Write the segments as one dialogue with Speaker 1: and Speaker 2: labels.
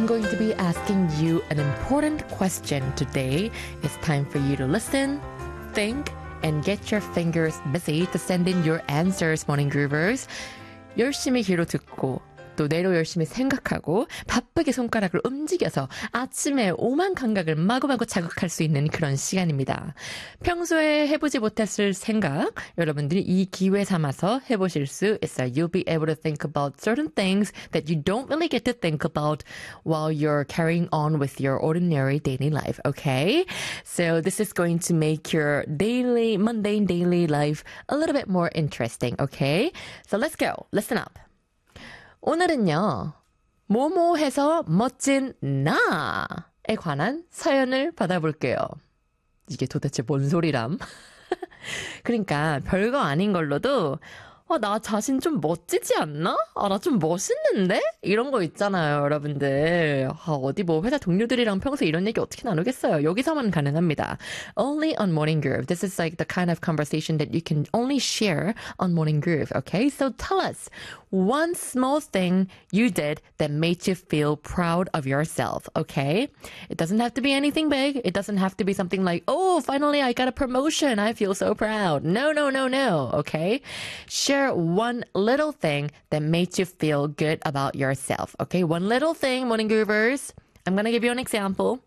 Speaker 1: going to be asking you an important question today. It's time for you to listen, think, and get your fingers busy to send in your answers, morning groovers. 열심히 귀로 듣고 또 뇌로 열심히 생각하고 바쁘게 손가락을 움직여서 아침에 오만 감각을 마구마구 자극할 수 있는 그런 시간입니다. 평소에 해보지 못했을 생각 여러분들이 이 기회 삼아서 해보실 수 있어요. You'll be able to think about certain things that you don't really get to think about while you're carrying on with your ordinary daily life, okay? So this is going to make your mundane daily life a little bit more interesting, okay? So let's go. Listen up. 오늘은요, 뭐뭐해서 멋진 나에 관한 사연을 받아볼게요. 이게 도대체 뭔 소리람? 그러니까 별거 아닌 걸로도 나 자신 좀 멋지지 않나? 나 좀 멋있는데? 이런 거 있잖아요, 여러분들. 어디 뭐 회사 동료들이랑 평소 이런 얘기 어떻게 나누겠어요? 여기서만 가능합니다. Only on Morning Groove. This is like the kind of conversation that you can only share on Morning Groove, okay? So tell us one small thing you did that made you feel proud of yourself, okay? It doesn't have to be anything big. It doesn't have to be something like, oh, finally I got a promotion. I feel so proud. No, okay? Share one little thing that made you feel good about yourself. Okay, one little thing, morning groovers. I'm gonna give you an example.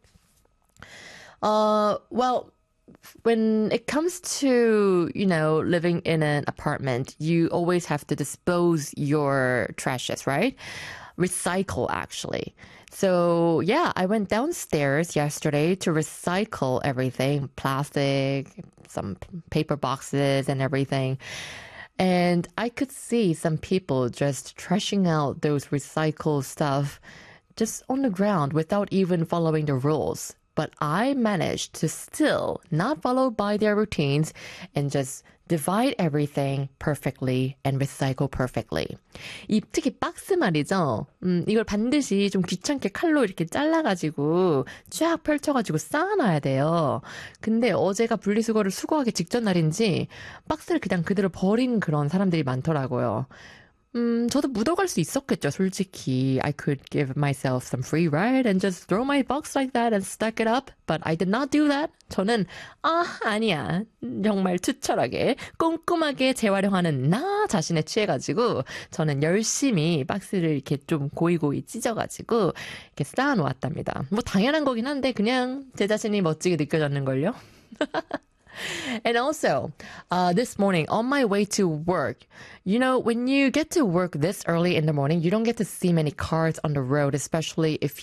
Speaker 1: Well, when it comes to, living in an apartment, you always have to dispose your trashes, right? Recycle, actually. So, yeah, I went downstairs yesterday to recycle everything, plastic, some paper boxes and everything. And I could see some people just trashing out those recycled stuff just on the ground without even following the rules. But I managed to still not follow by their routines and just divide everything perfectly and recycle perfectly. 특히 박스 말이죠. 이걸 반드시 좀 귀찮게 칼로 이렇게 잘라가지고 쫙 펼쳐가지고 쌓아놔야 돼요. 근데 어제가 분리수거를 수거하기 직전 날인지 박스를 그냥 그대로 버린 그런 사람들이 많더라고요. 저도 묻어갈 수 있었겠죠, 솔직히. I could give myself some free ride and just throw my box like that and stack it up. But I did not do that. 저는, 아니야. 정말 투철하게, 꼼꼼하게 재활용하는 나 자신에 취해가지고, 저는 열심히 박스를 이렇게 좀 고이고이 찢어가지고, 이렇게 쌓아놓았답니다. 뭐 당연한 거긴 한데, 그냥 제 자신이 멋지게 느껴졌는걸요? And also, this morning, on my way to work, when you get to work this early in the morning, you don't get to see many cars on the road, especially if